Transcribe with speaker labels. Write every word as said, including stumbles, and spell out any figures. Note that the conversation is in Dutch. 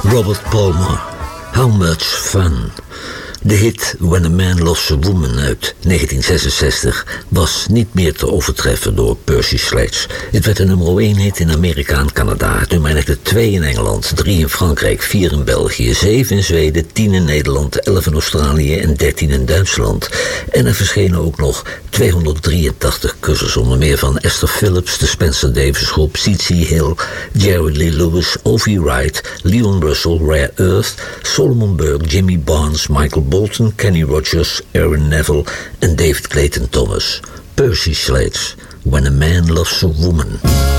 Speaker 1: Robert Palmer, How Much Fun. De hit When a Man Loves a Woman uit negentien zesenzestig was niet meer te overtreffen door Percy Sledge. Het werd een nummer één hit in Amerika en Canada. Het nummer eindigde twee in Engeland, drie in Frankrijk, vier in België, zeven in Zweden, tien in Nederland, elf in Australië en dertien in Duitsland. En er verschenen ook nog tweehonderddrieëntachtig covers, onder meer van Esther Phillips, de Spencer Davis Groep, C C Hill, Jerry Lee Lewis, Ovie Wright, Leon Russell, Rare Earth, Solomon Burke, Jimmy Barnes, Michael Bolton, Kenny Rogers, Aaron Neville en David Clayton Thomas. Percy Sledge, When a Man Loves a Woman.